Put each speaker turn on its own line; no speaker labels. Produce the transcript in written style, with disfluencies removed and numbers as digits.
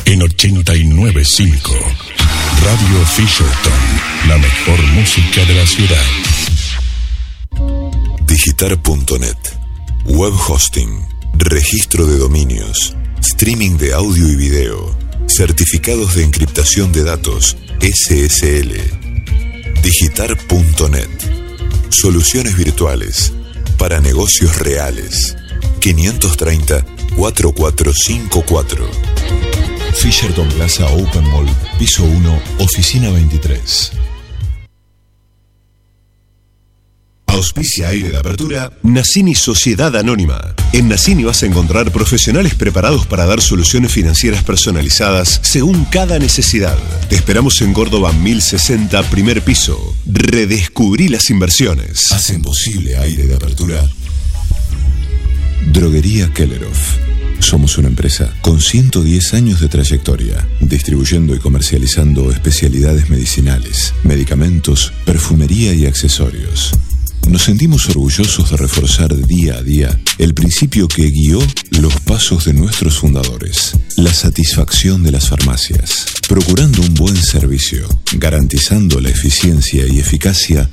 en 89.5. Radio Fisherton, la mejor música de la ciudad.
Digitar.net. Web hosting, registro de dominios, streaming de audio y video, certificados de encriptación de datos, SSL. Digitar.net. Soluciones virtuales para negocios reales. 530-4454.
Fisherton Plaza Open Mall, piso 1, oficina 23. Auspicia Aire de Apertura Nassini Sociedad Anónima. En Nassini vas a encontrar profesionales preparados para dar soluciones financieras personalizadas según cada necesidad. Te esperamos en Córdoba 1060, primer piso. Redescubrí las inversiones.
Hacen posible Aire de Apertura. Droguería Kelleroff. Somos una empresa con 110 años de trayectoria, distribuyendo y comercializando especialidades medicinales, medicamentos, perfumería y accesorios. Nos sentimos orgullosos de reforzar día a día el principio que guió los pasos de nuestros fundadores: la satisfacción de las farmacias, procurando un buen servicio, garantizando la eficiencia y eficacia